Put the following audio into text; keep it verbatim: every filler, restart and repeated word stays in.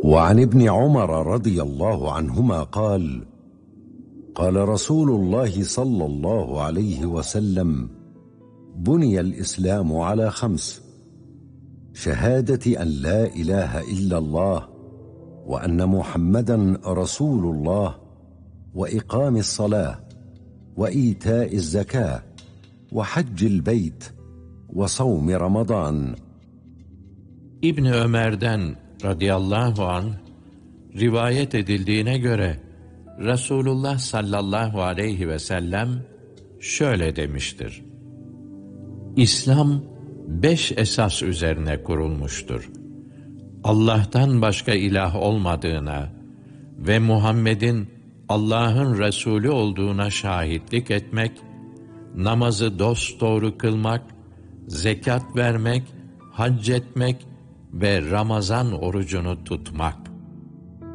وعن ابن عمر رضي الله عنهما قال قال رسول الله صلى الله عليه وسلم بني الإسلام على خمس: شهادة أن لا إله إلا الله وأن محمدا رسول الله وإقام الصلاة وإيتاء الزكاة وحج البيت وصوم رمضان. İbni Ömer'den radıyallahu anh rivayet edildiğine göre Resulullah sallallahu aleyhi ve sellem şöyle demiştir: İslam beş esas üzerine kurulmuştur. Allah'tan başka ilah olmadığına ve Muhammed'in Allah'ın Resulü olduğuna şahitlik etmek, namazı dosdoğru kılmak, zekat vermek, hac etmek ve Ramazan orucunu tutmak.